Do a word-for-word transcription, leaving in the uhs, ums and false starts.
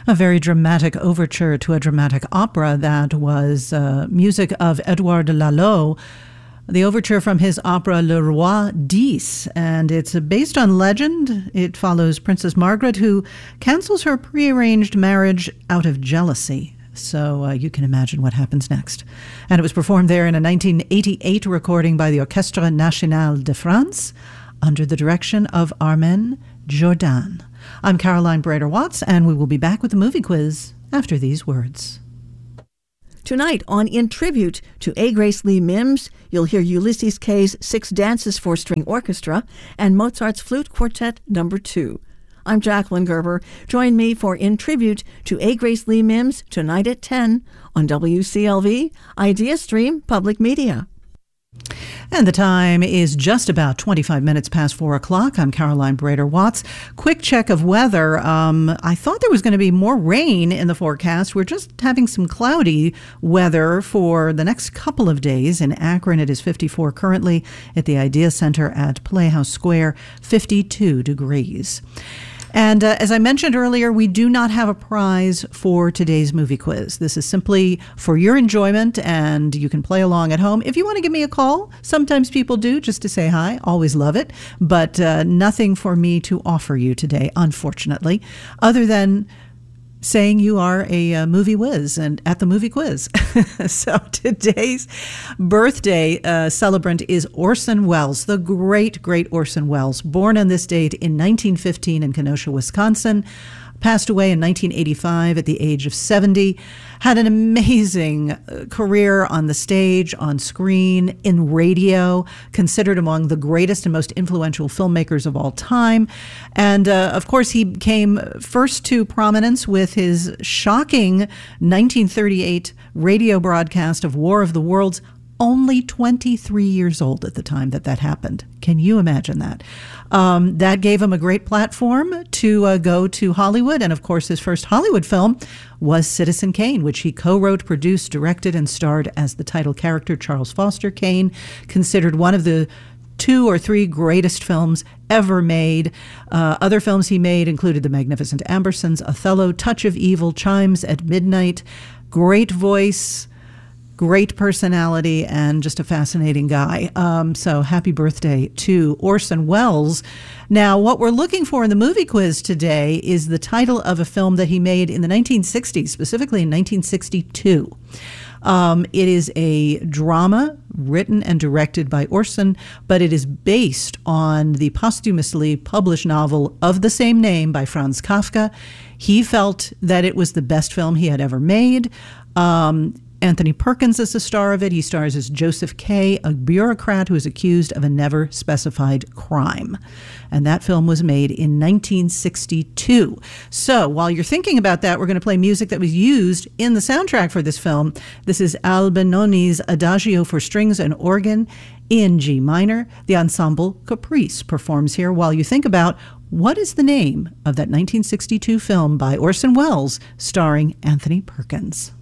A very dramatic overture to a dramatic opera that was uh, music of Edouard Lalo, the overture from his opera Le Roi dix, and it's based on legend. It follows Princess Margaret, who cancels her prearranged marriage out of jealousy. So uh, you can imagine what happens next. And it was performed there in a nineteen eighty-eight recording by the Orchestre National de France under the direction of Armen Jordan. I'm Caroline Brader-Watts, and we will be back with the movie quiz after these words. Tonight on In Tribute to A. Grace Lee Mims, you'll hear Ulysses Kay's Six Dances for String Orchestra and Mozart's Flute Quartet Number two. I'm Jacqueline Gerber. Join me for In Tribute to A. Grace Lee Mims tonight at ten on W C L V, Idea Stream Public Media. And the time is just about twenty-five minutes past four o'clock. I'm Caroline Brader-Watts. Quick check of weather. Um, I thought there was going to be more rain in the forecast. We're just having some cloudy weather for the next couple of days. In Akron, it is fifty-four currently. At the Idea Center at Playhouse Square, fifty-two degrees. And uh, as I mentioned earlier, we do not have a prize for today's movie quiz. This is simply for your enjoyment, and you can play along at home. If you want to give me a call, sometimes people do, just to say hi. Always love it. But uh, nothing for me to offer you today, unfortunately, other than saying you are a uh, movie whiz and at the movie quiz. So today's birthday uh, celebrant is Orson Welles, the great, great Orson Welles, born on this date in nineteen fifteen in Kenosha, Wisconsin. Passed away in nineteen eighty-five at the age of seventy, had an amazing career on the stage, on screen, in radio, considered among the greatest and most influential filmmakers of all time. And uh, of course, he came first to prominence with his shocking nineteen thirty-eight radio broadcast of War of the Worlds, only twenty-three years old at the time that that happened. Can you imagine that? Um, that gave him a great platform to uh, go to Hollywood. And of course, his first Hollywood film was Citizen Kane, which he co-wrote, produced, directed, and starred as the title character, Charles Foster Kane, considered one of the two or three greatest films ever made. Uh, other films he made included The Magnificent Ambersons, Othello, Touch of Evil, Chimes at Midnight. Great voice, great personality, and just a fascinating guy. Um, so happy birthday to Orson Welles. Now, what we're looking for in the movie quiz today is the title of a film that he made in the nineteen sixties, specifically in nineteen sixty-two. Um, it is a drama written and directed by Orson, but it is based on the posthumously published novel of the same name by Franz Kafka. He felt that it was the best film he had ever made. Um, Anthony Perkins is the star of it. He stars as Joseph Kay, a bureaucrat who is accused of a never specified crime. And that film was made in nineteen sixty-two. So while you're thinking about that, we're going to play music that was used in the soundtrack for this film. This is Al Benoni's Adagio for Strings and Organ in G minor. The ensemble Caprice performs here while you think about what is the name of that nineteen sixty-two film by Orson Welles starring Anthony Perkins.